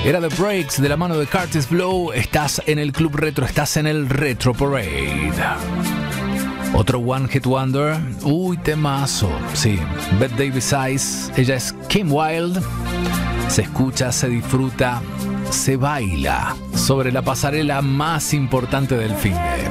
Era The Breaks de la mano de Curtis Blow. Estás en el Club Retro, estás en el Retro Parade. Otro One Hit Wonder. Uy, temazo. Sí, Bette Davis Eyes. Ella es Kim Wilde. Se escucha, se disfruta, se baila sobre la pasarela más importante del finde.